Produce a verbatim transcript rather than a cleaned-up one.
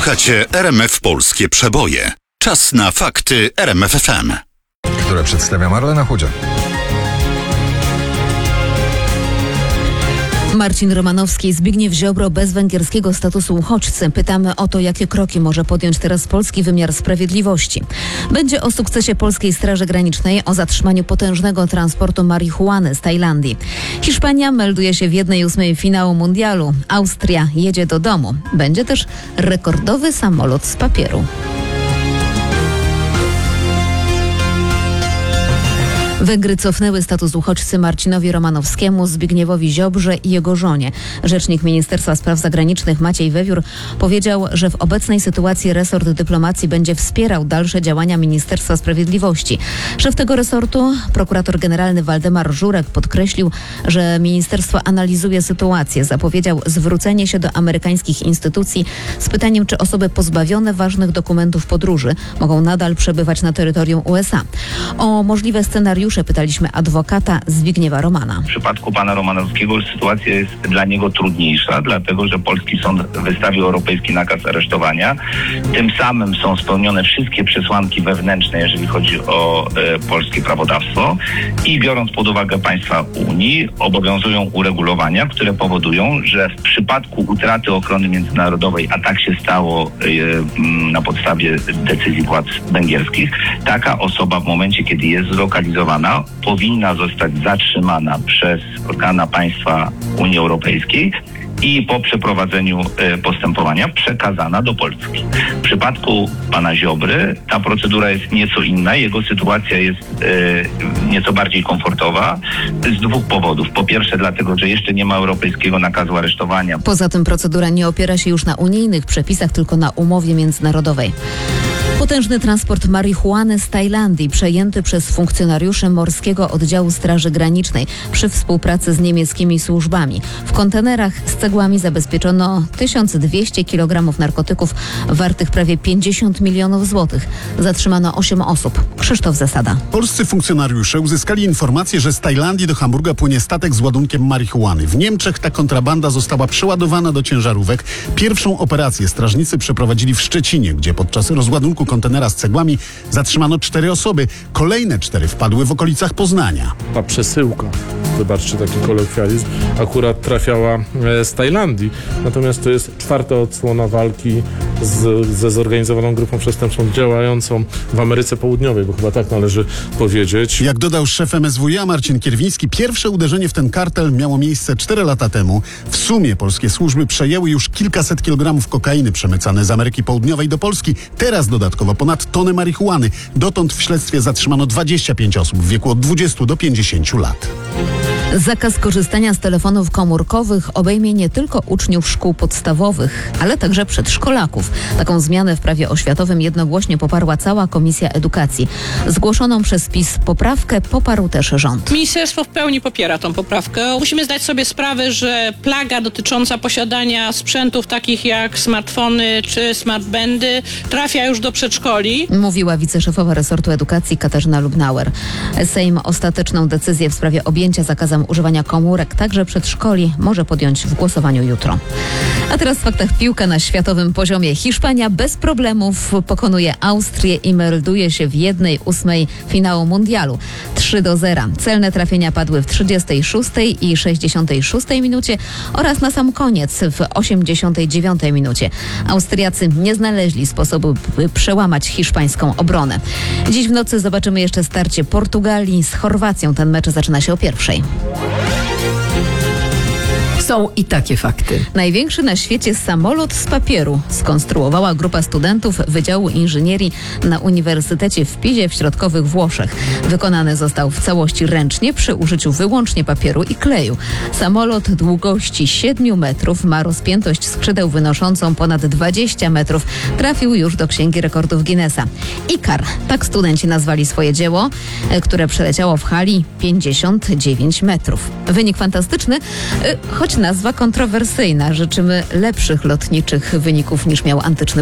Słuchacie R M F Polskie Przeboje. Czas na fakty R M F F M, które przedstawia Marlena Chudzia. Marcin Romanowski, Zbigniew Ziobro bez węgierskiego statusu uchodźcy. Pytamy o to, jakie kroki może podjąć teraz polski wymiar sprawiedliwości. Będzie o sukcesie polskiej Straży Granicznej, o zatrzymaniu potężnego transportu marihuany z Tajlandii. Hiszpania melduje się w jednej ósmej finału mundialu. Austria jedzie do domu. Będzie też rekordowy samolot z papieru. Węgry cofnęły status uchodźcy Marcinowi Romanowskiemu, Zbigniewowi Ziobrze i jego żonie. Rzecznik Ministerstwa Spraw Zagranicznych Maciej Wewiór powiedział, że w obecnej sytuacji resort dyplomacji będzie wspierał dalsze działania Ministerstwa Sprawiedliwości. Szef tego resortu, prokurator generalny Waldemar Żurek, podkreślił, że ministerstwo analizuje sytuację. Zapowiedział zwrócenie się do amerykańskich instytucji z pytaniem, czy osoby pozbawione ważnych dokumentów podróży mogą nadal przebywać na terytorium U S A. O możliwe scenariusze pytaliśmy adwokata Zbigniewa Romana. W przypadku pana Romanowskiego sytuacja jest dla niego trudniejsza, dlatego że polski sąd wystawił europejski nakaz aresztowania. Tym samym są spełnione wszystkie przesłanki wewnętrzne, jeżeli chodzi o e, polskie prawodawstwo i biorąc pod uwagę państwa Unii, obowiązują uregulowania, które powodują, że w przypadku utraty ochrony międzynarodowej, a tak się stało e, na podstawie decyzji władz węgierskich, taka osoba w momencie, kiedy jest zlokalizowana, powinna zostać zatrzymana przez organa państwa Unii Europejskiej i po przeprowadzeniu e, postępowania przekazana do Polski. W przypadku pana Ziobry ta procedura jest nieco inna. Jego sytuacja jest e, nieco bardziej komfortowa z dwóch powodów. Po pierwsze dlatego, że jeszcze nie ma europejskiego nakazu aresztowania. Poza tym procedura nie opiera się już na unijnych przepisach, tylko na umowie międzynarodowej. Potężny transport marihuany z Tajlandii przejęty przez funkcjonariuszy Morskiego Oddziału Straży Granicznej przy współpracy z niemieckimi służbami. W kontenerach z cegłami zabezpieczono tysiąc dwieście kilogramów narkotyków wartych prawie pięćdziesiąt milionów złotych. Zatrzymano osiem osób. Krzysztof Zasada. Polscy funkcjonariusze uzyskali informację, że z Tajlandii do Hamburga płynie statek z ładunkiem marihuany. W Niemczech ta kontrabanda została przeładowana do ciężarówek. Pierwszą operację strażnicy przeprowadzili w Szczecinie, gdzie podczas rozładunku kontenera z cegłami zatrzymano cztery osoby. Kolejne cztery wpadły w okolicach Poznania. Ta przesyłka, wybaczcie taki kolokwializm, akurat trafiała z Tajlandii. Natomiast to jest czwarta odsłona walki z, ze zorganizowaną grupą przestępczą działającą w Ameryce Południowej, bo chyba tak należy powiedzieć. Jak dodał szef M S W iA Marcin Kierwiński, pierwsze uderzenie w ten kartel miało miejsce cztery lata temu. W sumie polskie służby przejęły już kilkaset kilogramów kokainy przemycane z Ameryki Południowej do Polski. Teraz dodatkowo ponad tonę marihuany. Dotąd w śledztwie zatrzymano dwadzieścia pięć osób w wieku od dwudziestu do pięćdziesięciu lat. Zakaz korzystania z telefonów komórkowych obejmie nie tylko uczniów szkół podstawowych, ale także przedszkolaków. Taką zmianę w prawie oświatowym jednogłośnie poparła cała Komisja Edukacji. Zgłoszoną przez PiS poprawkę poparł też rząd. Ministerstwo w pełni popiera tą poprawkę. Musimy zdać sobie sprawę, że plaga dotycząca posiadania sprzętów takich jak smartfony czy smartbandy trafia już do przedszkoli. Mówiła wiceszefowa resortu edukacji Katarzyna Lubnauer. Sejm ostateczną decyzję w sprawie objęcia zakazem używania komórek także przedszkoli może podjąć w głosowaniu jutro. A teraz w faktach piłka na światowym poziomie. Hiszpania bez problemów pokonuje Austrię i melduje się w jednej ósmej finału mundialu. trzy do zera. Celne trafienia padły w trzydziestej szóstej i sześćdziesiątej szóstej minucie oraz na sam koniec w osiemdziesiątej dziewiątej minucie. Austriacy nie znaleźli sposobu, by przełamać hiszpańską obronę. Dziś w nocy zobaczymy jeszcze starcie Portugalii z Chorwacją. Ten mecz zaczyna się o pierwszej. Są i takie fakty. Największy na świecie samolot z papieru skonstruowała grupa studentów Wydziału Inżynierii na Uniwersytecie w Pizie w środkowych Włoszech. Wykonany został w całości ręcznie przy użyciu wyłącznie papieru i kleju. Samolot długości siedmiu metrów ma rozpiętość skrzydeł wynoszącą ponad dwadzieścia metrów. Trafił już do Księgi Rekordów Guinnessa. Ikar, tak studenci nazwali swoje dzieło, które przeleciało w hali pięćdziesiąt dziewięć metrów. Wynik fantastyczny, choć nazwa kontrowersyjna. Życzymy lepszych lotniczych wyników niż miał antyczny